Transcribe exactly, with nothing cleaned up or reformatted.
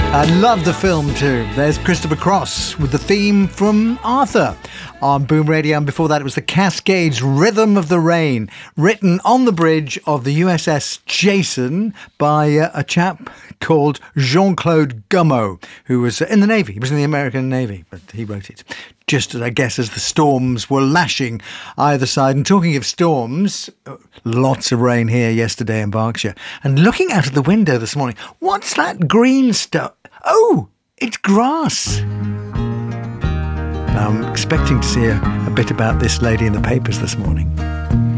I love the film too. There's Christopher Cross with the theme from Arthur on Boom Radio, and before that it was the Cascades' Rhythm of the Rain, written on the bridge of the U S S Jason by uh, a chap called Jean-Claude Gummo, who was in the Navy. He was in the American Navy, but he wrote it just, I guess, as the storms were lashing either side. And talking of storms, lots of rain here yesterday in Berkshire. And looking out of the window this morning, what's that green stuff? Oh, it's grass. I'm expecting to see a, a bit about this lady in the papers this morning.